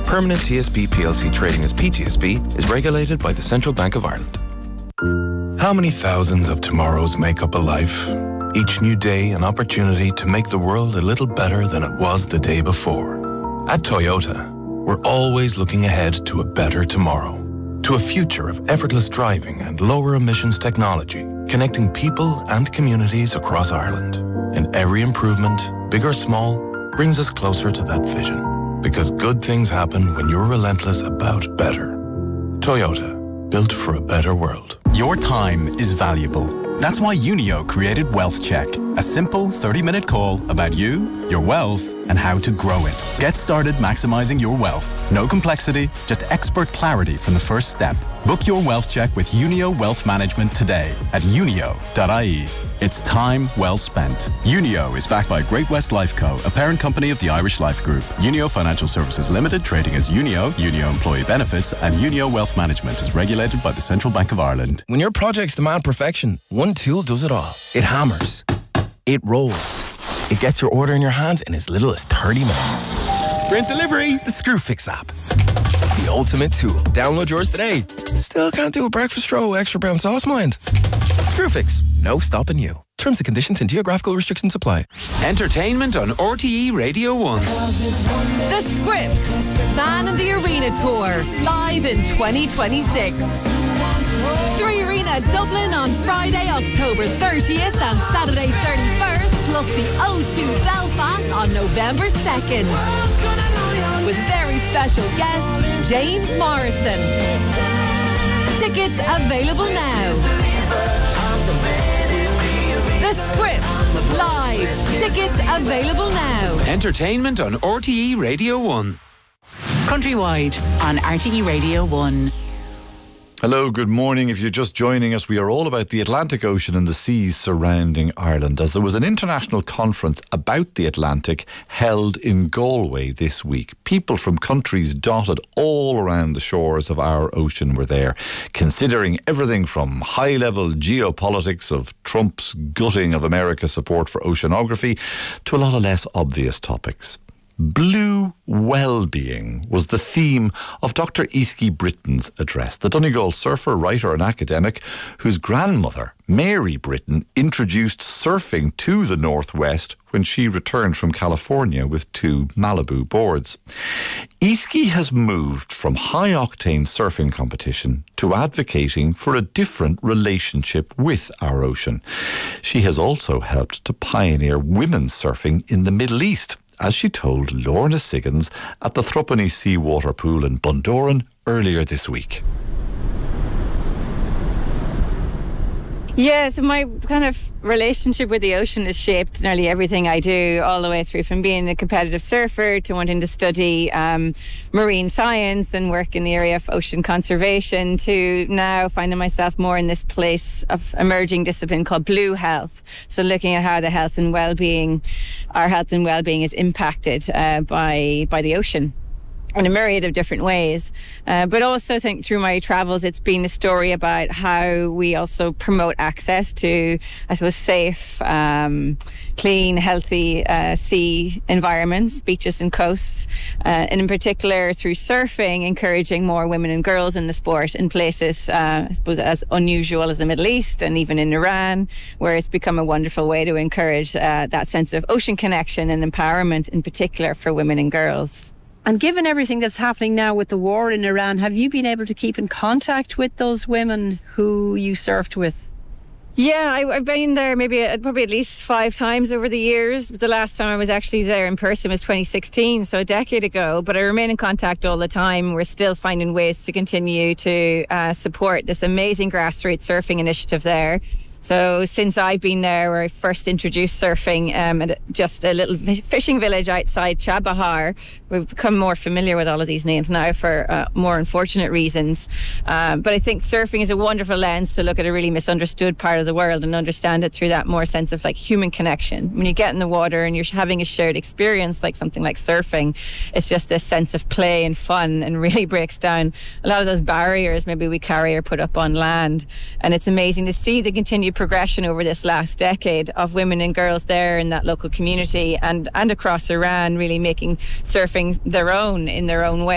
Permanent TSB plc trading as PTSB is regulated by the Central Bank of Ireland. How many thousands of tomorrows make up a life? Each new day an opportunity to make the world a little better than it was the day before. At Toyota, we're always looking ahead to a better tomorrow. To a future of effortless driving and lower emissions technology, connecting people and communities across Ireland. And every improvement, big or small, brings us closer to that vision. Because good things happen when you're relentless about better. Toyota, built for a better world. Your time is valuable. That's why Unio created Wealth Check, a simple 30-minute call about you, your wealth, and how to grow it. Get started maximizing your wealth. No complexity, just expert clarity from the first step. Book your Wealth Check with Unio Wealth Management today at unio.ie. It's time well spent. Unio is backed by Great-West Lifeco, a parent company of the Irish Life Group. Unio Financial Services Limited, trading as Unio, Unio Employee Benefits, and Unio Wealth Management is regulated by the Central Bank of Ireland. When your projects demand perfection, one tool does it all. It hammers. It rolls. It gets your order in your hands in as little as 30 minutes. Sprint Delivery, the Screwfix app. The ultimate tool. Download yours today. Still can't do a breakfast roll with extra brown sauce, mind? Screwfix, no stopping you. Terms and conditions and geographical restrictions apply. Entertainment on RTE Radio 1. The Script, Man in the Arena Tour, live in 2026. Three Arena Dublin on Friday, October 30th and Saturday 31st, plus the O2 Belfast on November 2nd. With very special guest, James Morrison. Tickets available now. The Script, live. Tickets available now. Entertainment on RTE Radio 1. Countrywide on RTE Radio 1. Hello, good morning. If you're just joining us, we are all about the Atlantic Ocean and the seas surrounding Ireland, as there was an international conference about the Atlantic held in Galway this week. People from countries dotted all around the shores of our ocean were there, considering everything from high-level geopolitics of Trump's gutting of America's support for oceanography to a lot of less obvious topics. Blue well-being was the theme of Dr. Easkey Britton's address, the Donegal surfer, writer and academic whose grandmother, Mary Britton, introduced surfing to the Northwest when she returned from California with 2 Malibu boards. Easkey has moved from high-octane surfing competition to advocating for a different relationship with our ocean. She has also helped to pioneer women's surfing in the Middle East, as she told Lorna Siggins at the Thruppany Seawater Pool in Bundoran earlier this week. Yeah, so my kind of relationship with the ocean has shaped nearly everything I do, all the way through from being a competitive surfer to wanting to study marine science and work in the area of ocean conservation, to now finding myself more in this place of emerging discipline called Blue Health. So looking at how the health and well-being, our health and well-being is impacted by the ocean in a myriad of different ways. But also I think through my travels, it's been a story about how we also promote access to, I suppose, safe, clean, healthy sea environments, beaches and coasts. And in particular, through surfing, encouraging more women and girls in the sport in places, I suppose, as unusual as the Middle East and even in Iran, where it's become a wonderful way to encourage that sense of ocean connection and empowerment, in particular for women and girls. And given everything that's happening now with the war in Iran, have you been able to keep in contact with those women who you surfed with? Yeah, I've been there probably at least 5 times over the years. The last time I was actually there in person was 2016, so a decade ago. But I remain in contact all the time. We're still finding ways to continue to support this amazing grassroots surfing initiative there. So since I've been there, where I first introduced surfing at just a little fishing village outside Chabahar, we've become more familiar with all of these names now for more unfortunate reasons. But I think surfing is a wonderful lens to look at a really misunderstood part of the world and understand it through that more sense of like human connection. When you get in the water and you're having a shared experience like something like surfing, it's just this sense of play and fun, and really breaks down a lot of those barriers maybe we carry or put up on land. And it's amazing to see the continued progression over this last decade of women and girls there in that local community and across Iran, really making surfing their own in their own way.